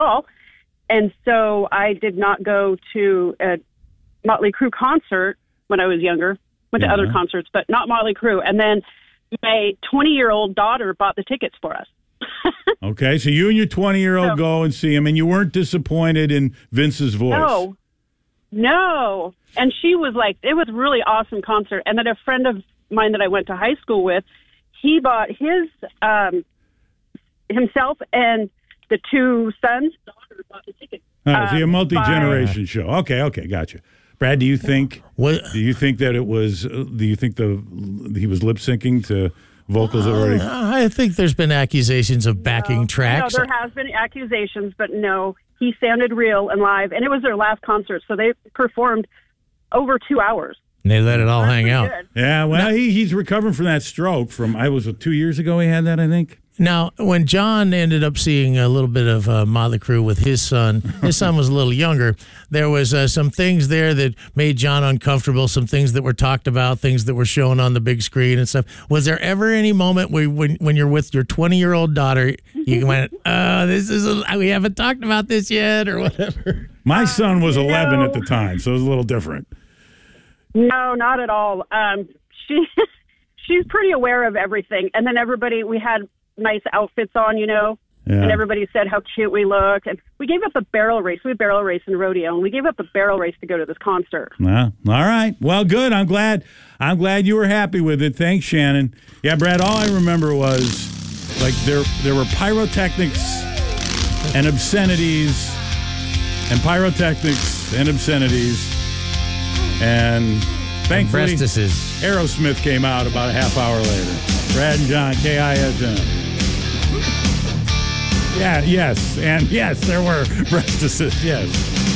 fall. And so I did not go to a Motley Crue concert when I was younger. Went to other concerts, but not Motley Crue. And then my 20-year-old daughter bought the tickets for us. Okay, so you and your 20-year-old go and see him, and you weren't disappointed in Vince's voice. No. And she was like, it was a really awesome concert. And then a friend of mine that I went to high school with, he bought his himself and the two sons' daughter bought the tickets. Oh, so a multi-generation show. Okay, gotcha. Brad, do you think that it was? Do you think he was lip syncing to vocals already? I think there's been accusations of backing tracks. No, there has been accusations, but no, he sounded real and live, and it was their last concert, so they performed over 2 hours. And they let it all hang out. Good. Yeah, well, he's recovering from that stroke. From 2 years ago he had that, I think. Now, when John ended up seeing a little bit of Motley Crue with his son was a little younger, there was some things there that made John uncomfortable, some things that were talked about, things that were shown on the big screen and stuff. Was there ever any moment where when you're with your 20-year-old daughter, you went, we haven't talked about this yet or whatever? My son was 11 at the time, so it was a little different. No, not at all. She's pretty aware of everything. And then we had nice outfits on, and everybody said how cute we looked. And we gave up a barrel race. We barrel race in rodeo, and we gave up a barrel race to go to this concert. Well, all right. Well, good. I'm glad you were happy with it. Thanks, Shannon. Yeah, Brad, all I remember was like there were pyrotechnics and obscenities and and thankfully Aerosmith came out about a half hour later. Brad and John, KISM. Yeah, yes, and yes, there were breastises, yes.